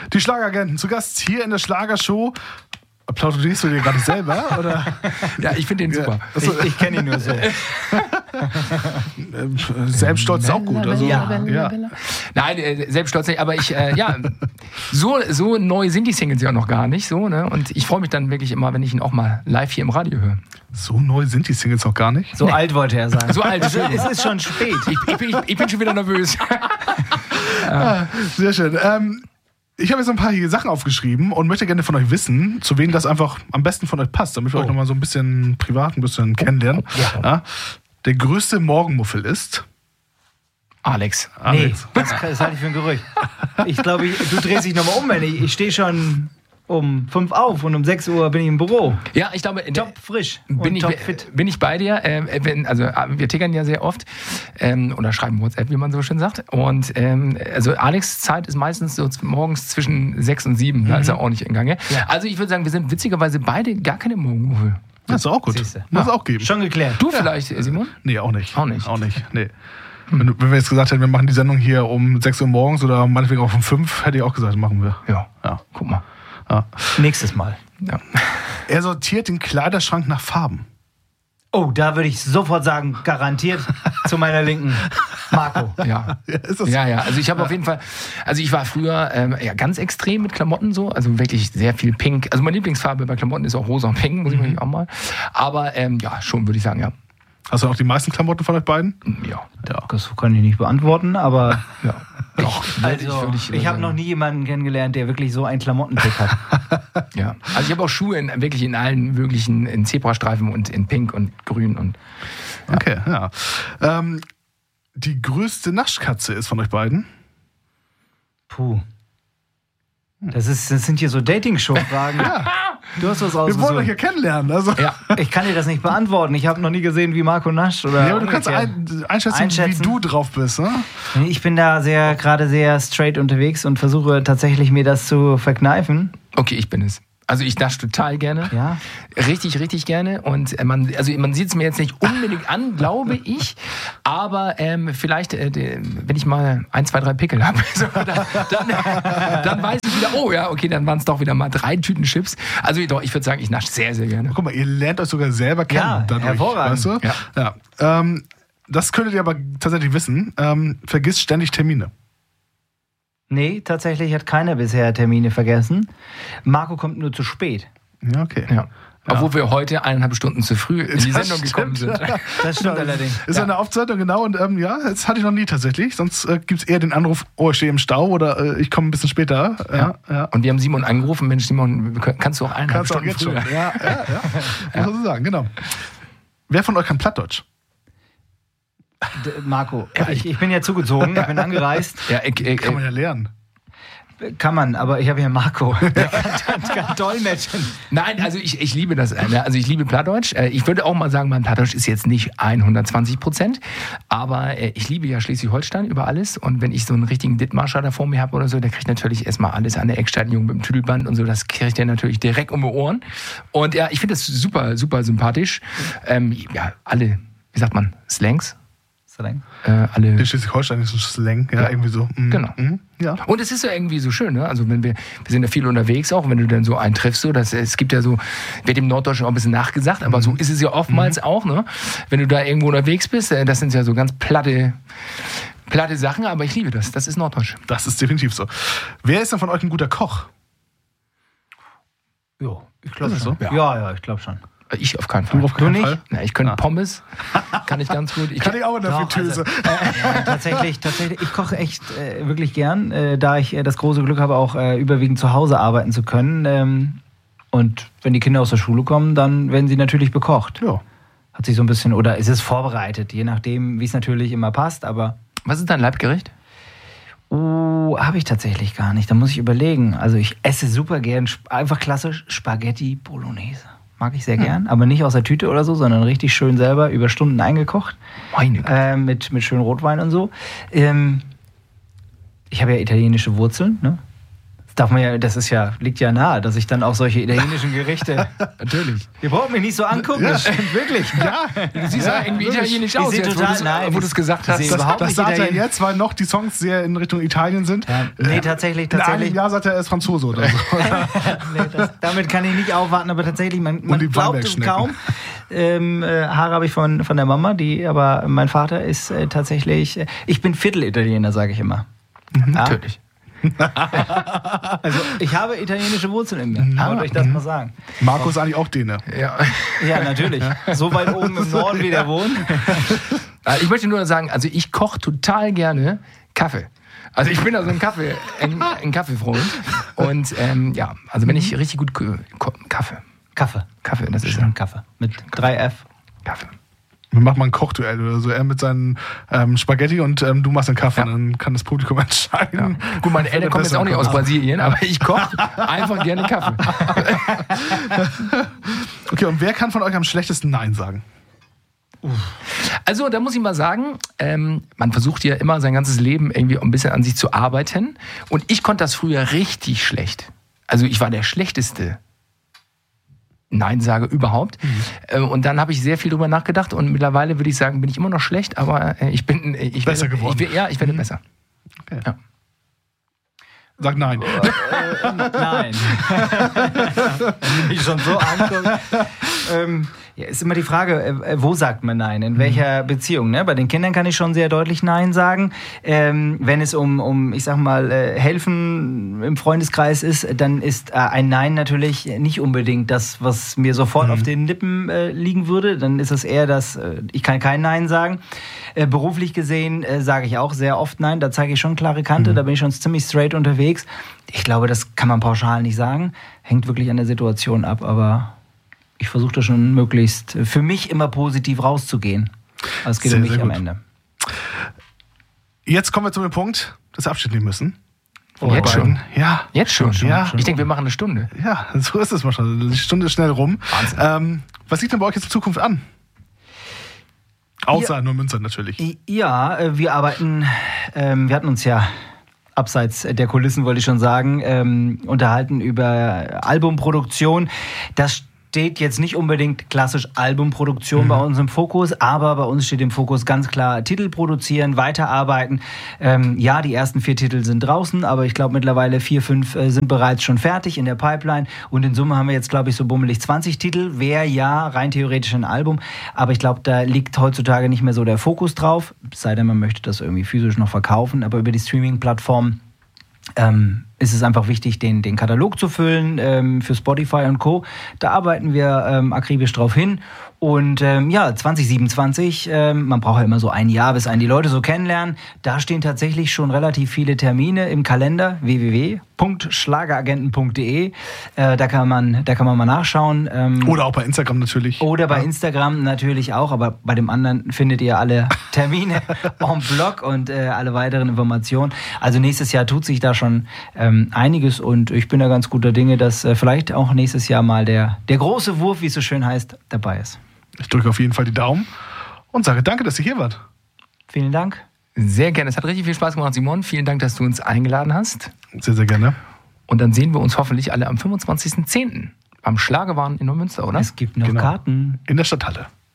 Die Schlageragenten zu Gast hier in der Schlagershow. Applaudierst du dir gerade selber? Oder? Ja, ich finde den super. Ich kenne ihn nur so. Selbststolz ist auch gut. Also, Ja. Nein, Selbststolz nicht, aber so neu sind die Singles ja noch gar nicht. So, ne? Und ich freue mich dann wirklich immer, wenn ich ihn auch mal live hier im Radio höre. So neu sind die Singles noch gar nicht. So alt wollte er sein. So alt, Es ist schon spät. Ich bin schon wieder nervös. Sehr schön. Ich habe jetzt ein paar hier Sachen aufgeschrieben und möchte gerne von euch wissen, zu wem das einfach am besten von euch passt, damit wir euch nochmal so ein bisschen privat ein bisschen kennenlernen. Ja. Der größte Morgenmuffel ist... Alex. Nee, das halte ich für ein Gerücht. Ich glaube, du drehst dich nochmal um, wenn ich stehe schon um 5 auf und um 6 Uhr bin ich im Büro. Ja, ich glaube... Top frisch und top fit. Bin ich bei dir. Wir tickern ja sehr oft oder schreiben WhatsApp, wie man so schön sagt. Und also Alex' Zeit ist meistens so morgens zwischen 6 und 7. Da ist er auch nicht in Gange. Ja. Also ich würde sagen, wir sind witzigerweise beide gar keine Morgenmuffel. Das ist auch gut. Muss auch geben. Schon geklärt. Du vielleicht, Simon? Nee, auch nicht. Auch nicht. Nee. Wenn wir jetzt gesagt hätten, wir machen die Sendung hier um 6 Uhr morgens oder meinetwegen auch um 5, hätte ich auch gesagt, machen wir. Ja. Guck mal. Ja. Nächstes Mal. Ja. Er sortiert den Kleiderschrank nach Farben. Oh, da würde ich sofort sagen, garantiert zu meiner Linken. Marco. Ja. Ist das Ja. Also ich habe auf jeden Fall, also ich war früher ganz extrem mit Klamotten so, also wirklich sehr viel Pink. Also meine Lieblingsfarbe bei Klamotten ist auch rosa und pink, muss ich mal auch mal. Aber schon würde ich sagen, ja. Hast du auch die meisten Klamotten von euch beiden? Ja. Das kann ich nicht beantworten, aber Ja. Doch. ich habe noch nie jemanden kennengelernt, der wirklich so einen Klamottenpick hat. Ja. Also ich habe auch Schuhe wirklich in allen möglichen, in Zebrastreifen und in Pink und Grün und. Ja. Okay, ja. Die größte Naschkatze ist von euch beiden? Puh. Das sind hier so Dating-Show-Fragen. Du hast was ausgesucht. Wir wollen euch ja kennenlernen. Also. Ja. Ich kann dir das nicht beantworten. Ich habe noch nie gesehen, wie Marco nascht. Oder Ja, aber du kannst einschätzen, wie du drauf bist. Ne? Ich bin da gerade sehr straight unterwegs und versuche tatsächlich mir das zu verkneifen. Okay, ich bin es. Also ich nasche total gerne. Ja. Richtig, richtig gerne. Und man sieht es mir jetzt nicht unbedingt an, glaube ich. Aber vielleicht, wenn ich mal 1, 2, 3 Pickel habe, so, dann weiß ich wieder, oh ja, okay, dann waren es doch wieder mal 3 Tüten Chips. Also doch, ich würde sagen, ich nasche sehr, sehr gerne. Guck mal, ihr lernt euch sogar selber kennen. Ja, dadurch, hervorragend. Weißt du? Ja. Das könntet ihr aber tatsächlich wissen. Vergiss ständig Termine. Nee, tatsächlich hat keiner bisher Termine vergessen. Marco kommt nur zu spät. Ja, okay. Ja. Obwohl wir heute 1,5 Stunden zu früh in die Sendung gekommen sind. Das stimmt allerdings. Ist eine Aufzeichnung, genau. Und das hatte ich noch nie tatsächlich. Sonst gibt es eher den Anruf, oh, ich stehe im Stau oder ich komme ein bisschen später. Ja. Und wir haben Simon angerufen, Mensch, Simon, kannst du auch 1,5 Kannst du auch Stunden jetzt früher? schon. Ja. Muss man so sagen, genau. Wer von euch kann Plattdeutsch? Marco, ich bin ja zugezogen, ich bin angereist. Ja, Kann man ja lernen. Kann man, aber ich habe ja Marco. Der kann dolmetschen. Nein, also ich liebe das. Also ich liebe Plattdeutsch. Ich würde auch mal sagen, mein Plattdeutsch ist jetzt nicht 120%, aber ich liebe ja Schleswig-Holstein über alles. Und wenn ich so einen richtigen Dithmarscher da vor mir habe oder so, der kriegt natürlich erstmal alles an der Ecksteinjung mit dem Tüdelband und so. Das kriegt der natürlich direkt um die Ohren. Und ja, ich finde das super, super sympathisch. Alle, wie sagt man, Slangs? Alle. Der Schleswig-Holstein ist ein Slang, irgendwie so. Genau. Ja. Und es ist ja irgendwie so schön, ne? Also wenn wir sind ja viel unterwegs auch, wenn du dann so einen triffst, so, es gibt ja so, wird im Norddeutschen auch ein bisschen nachgesagt, aber so ist es ja oftmals auch, ne? Wenn du da irgendwo unterwegs bist, das sind ja so ganz platte Sachen, aber ich liebe das. Das ist Norddeutsch. Das ist definitiv so. Wer ist denn von euch ein guter Koch? Ja, ich glaube Ist es schon. so? Ja, ich glaube schon. Ich auf keinen Fall. Du auf keinen Fall? Na, ich könnte Pommes, kann ich ganz gut. Kann ich auch in der Fritteuse. Tatsächlich, ich koche echt wirklich gern, da ich das große Glück habe, auch überwiegend zu Hause arbeiten zu können. Und wenn die Kinder aus der Schule kommen, dann werden sie natürlich bekocht. Ja. Hat sich so ein bisschen, oder ist es vorbereitet, je nachdem, wie es natürlich immer passt, aber... Was ist dein Leibgericht? Oh, habe ich tatsächlich gar nicht, da muss ich überlegen. Also ich esse super gern, einfach klassisch Spaghetti Bolognese. Mag ich sehr gern, aber nicht aus der Tüte oder so, sondern richtig schön selber über Stunden eingekocht. Mit schönem Rotwein und so. Ich habe ja italienische Wurzeln, ne? darf man ja, liegt ja nahe, dass ich dann auch solche italienischen Gerichte. Natürlich. Ihr braucht mich nicht so angucken, das stimmt wirklich. Ja, Du siehst ja irgendwie italienisch aus, sehe jetzt, total- wo du es gesagt hast. ich sehe überhaupt das nicht sagt er Italien. jetzt, weil noch die Songs sehr in Richtung Italien sind. Ja, nee, tatsächlich. In einem Jahr sagt er ist Franzose oder so. Damit kann ich nicht aufwarten, aber tatsächlich, man die glaubt es kaum. Haare habe ich von der Mama, aber mein Vater ist tatsächlich, ich bin Viertel-Italiener, sage ich immer. Natürlich. Also ich habe italienische Wurzeln in mir, wollte ich das mal sagen. Marco ist eigentlich auch Däne. Ja. Ja, natürlich. So weit oben im Norden, wie der wohnt. Ich möchte nur sagen, also ich koche total gerne Kaffee. Also ich bin also ein Kaffeefreund. Und also wenn ich richtig gut Kaffee, das ist Schön Kaffee. Mit 3F. Kaffee. Wir machen mal ein Kochduell oder so. Er mit seinen Spaghetti und du machst den Kaffee. Und dann kann das Publikum entscheiden. Ja. Gut, meine Eltern kommen jetzt auch nicht aus Brasilien, aber ich koche einfach gerne Kaffee. Okay, und wer kann von euch am schlechtesten Nein sagen? Also, da muss ich mal sagen, man versucht ja immer sein ganzes Leben irgendwie ein bisschen an sich zu arbeiten. Und ich konnte das früher richtig schlecht. Also, ich war der schlechteste Nein-Sage überhaupt. Und dann habe ich sehr viel drüber nachgedacht und mittlerweile würde ich sagen, bin ich immer noch schlecht, aber ich besser geworden. Ich werde besser. Okay. Ja. Sag nein. Nein. Wenn ich schon so angucke. Ist immer die Frage, wo sagt man Nein? In welcher Beziehung? Ne? Bei den Kindern kann ich schon sehr deutlich Nein sagen. Wenn es um ich sag mal, Helfen im Freundeskreis ist, dann ist ein Nein natürlich nicht unbedingt das, was mir sofort auf den Lippen liegen würde. Dann ist es eher das, ich kann kein Nein sagen. Beruflich gesehen sage ich auch sehr oft Nein. Da zeige ich schon klare Kante. Da bin ich schon ziemlich straight unterwegs. Ich glaube, das kann man pauschal nicht sagen. Hängt wirklich an der Situation ab, aber ich versuche da schon möglichst für mich immer positiv rauszugehen. Also es geht Sehr, um mich sehr am gut. Ende. Jetzt kommen wir zu dem Punkt, dass wir Abschied nehmen müssen. Jetzt schon? Ja. Jetzt schon? Ja. Ich denke, wir machen eine Stunde. Ja, so ist es manchmal. Die Stunde ist schnell rum. Was liegt denn bei euch jetzt in Zukunft an? Außer Neumünster natürlich. Ja, wir arbeiten, wir hatten uns ja abseits der Kulissen, wollte ich schon sagen, unterhalten über Albumproduktion. Das steht jetzt nicht unbedingt klassisch Albumproduktion bei uns im Fokus, aber bei uns steht im Fokus ganz klar Titel produzieren, weiterarbeiten. Ja, die ersten 4 Titel sind draußen, aber ich glaube mittlerweile 4, 5 sind bereits schon fertig in der Pipeline und in Summe haben wir jetzt, glaube ich, so bummelig 20 Titel. Wäre ja rein theoretisch ein Album, aber ich glaube, da liegt heutzutage nicht mehr so der Fokus drauf, es sei denn, man möchte das irgendwie physisch noch verkaufen, aber über die Streaming-Plattform ist es einfach wichtig, den Katalog zu füllen für Spotify und Co. Da arbeiten wir akribisch drauf hin. Und 2027, man braucht ja immer so ein Jahr, bis einen die Leute so kennenlernen. Da stehen tatsächlich schon relativ viele Termine im Kalender, www.schlageragenten.de. Da kann man mal nachschauen. Oder auch bei Instagram natürlich. Oder bei Instagram natürlich auch, aber bei dem anderen findet ihr alle Termine en bloc und alle weiteren Informationen. Also nächstes Jahr tut sich da schon einiges und ich bin da ganz guter Dinge, dass vielleicht auch nächstes Jahr mal der große Wurf, wie es so schön heißt, dabei ist. Ich drücke auf jeden Fall die Daumen und sage danke, dass ihr hier wart. Vielen Dank. Sehr gerne. Es hat richtig viel Spaß gemacht, Simon. Vielen Dank, dass du uns eingeladen hast. Sehr, sehr gerne. Und dann sehen wir uns hoffentlich alle am 25.10. beim Schlagerwahn in Neumünster, oder? Es gibt noch Karten. In der Stadthalle.